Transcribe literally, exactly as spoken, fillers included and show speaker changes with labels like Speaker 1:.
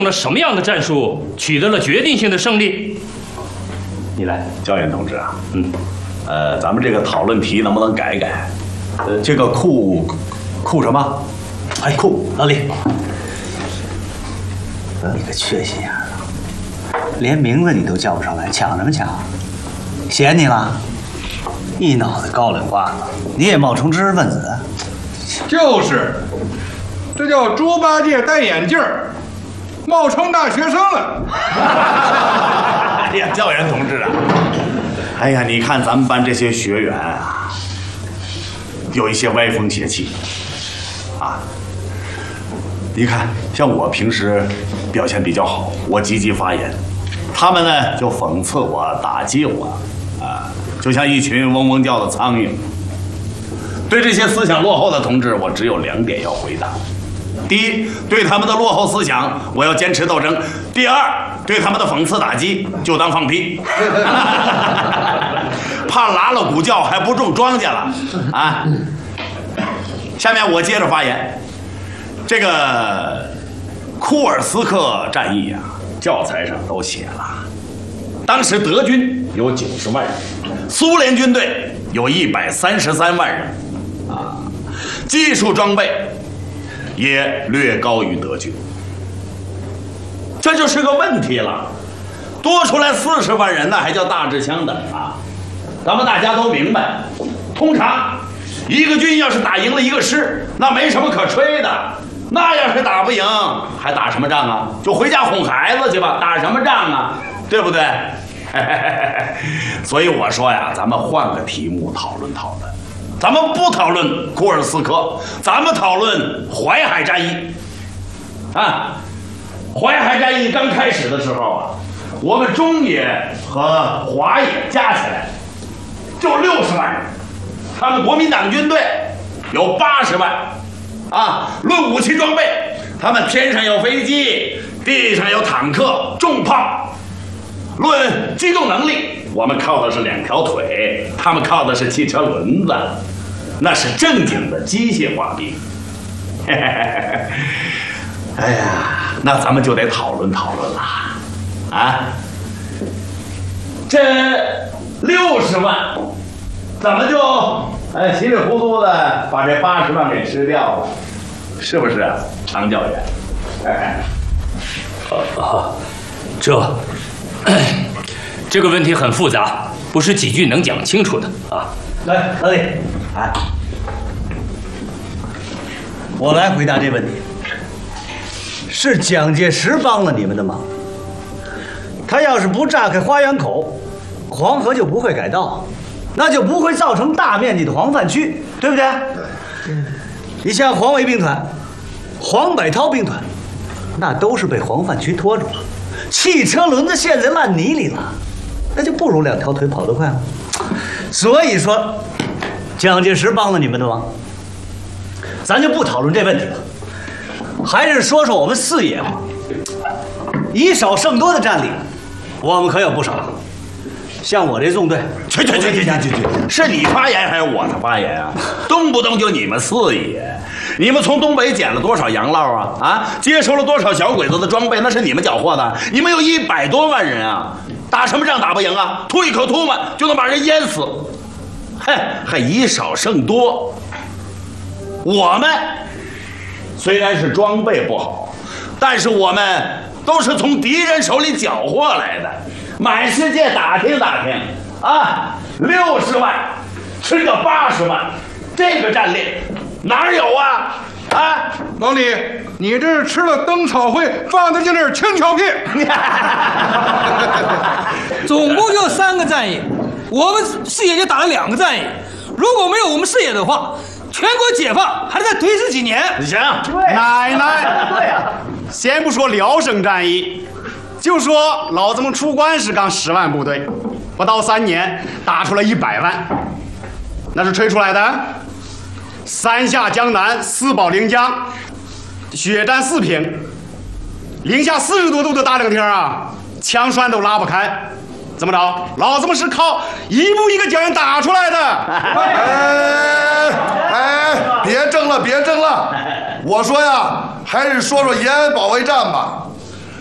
Speaker 1: 了什么样的战术取得了决定性的胜利？你来，
Speaker 2: 焦远同志啊，
Speaker 1: 嗯，
Speaker 2: 呃，咱们这个讨论题能不能改改？呃，这个库库什么？
Speaker 3: 哎，库老李，你个缺心眼儿啊，连名字你都叫不上来，抢什么抢？嫌你了？一脑袋高粱瓜子，你也冒充知识分子？
Speaker 4: 就是，这叫猪八戒戴眼镜儿，冒充大学生了。
Speaker 2: 哎呀，教员同志啊，哎呀，你看咱们班这些学员啊，有一些歪风邪气啊。你看，像我平时表现比较好，我积极发言，他们呢就讽刺我、打击我，啊，就像一群嗡嗡叫的苍蝇。对这些思想落后的同志，我只有两点要回答：第一，对他们的落后思想，我要坚持斗争；第二，对他们的讽刺打击，就当放屁。怕拉了鼓叫还不种庄稼了啊！下面我接着发言。这个库尔斯克战役啊，教材上都写了，当时德军有九十万人，苏联军队有一百三十三万人，啊，技术装备也略高于德军，这就是个问题了。多出来四十万人，那还叫大致相等啊！咱们大家都明白，通常一个军要是打赢了一个师，那没什么可吹的。那要是打不赢，还打什么仗啊？就回家哄孩子去吧，打什么仗啊？对不对？所以我说呀，咱们换个题目讨论讨论，咱们不讨论库尔斯克，咱们讨论淮海战役。啊，淮海战役刚开始的时候啊，我们中野和华野加起来就六十万人，他们国民党军队有八十万。啊，论武器装备，他们天上有飞机，地上有坦克、重炮。论机动能力，我们靠的是两条腿，他们靠的是汽车轮子，那是正经的机械化兵。哎呀，那咱们就得讨论讨论了啊！这六十万，怎么就哎稀里糊涂的把这八十万给吃掉了？是不是啊，常教员？哎，
Speaker 1: 啊，这这个问题很复杂，不是几句能讲清楚的啊。
Speaker 3: 来，老李，哎，我来回答这问题。是蒋介石帮了你们的忙。他要是不炸开花园口，黄河就不会改道，那就不会造成大面积的黄泛区，对不对？对。你像黄维兵团、黄百韬兵团，那都是被黄泛区拖住了，汽车轮子陷在烂泥里了，那就不如两条腿跑得快吗？所以说，蒋介石帮了你们的忙。咱就不讨论这问题了，还是说说我们四野吧。以少胜多的战力，我们可有不少。像我这纵队，
Speaker 2: 去去去去去去，是你发言还是我的发言啊？动不动就你们四野，你们从东北捡了多少洋烙啊？啊，接收了多少小鬼子的装备？那是你们缴获的。你们有一百多万人啊，打什么仗打不赢啊？吐一口唾沫就能把人淹死，嘿，还以少胜多。我们虽然是装备不好，但是我们都是从敌人手里缴获来的。满世界打听打听啊，六十万吃个八十万，这个战力哪儿有啊？啊，
Speaker 4: 老李，你这是吃了灯草会放的进那轻巧屁。
Speaker 5: 总共就三个战役，我们四野就打了两个战役。如果没有我们四野的话，全国解放还得再推迟几年。
Speaker 2: 行，
Speaker 6: 奶奶，
Speaker 3: 对呀，
Speaker 6: 先不说辽沈战役，就说老子们出关时刚十万部队，不到三年打出了一百万，那是吹出来的。三下江南，四保临江，血战四平，零下四十多度的大冷天啊，枪栓都拉不开。怎么着？老子们是靠一步一个脚印打出来的。
Speaker 7: 哎哎，别争了，别争了！我说呀，还是说说延安保卫战吧。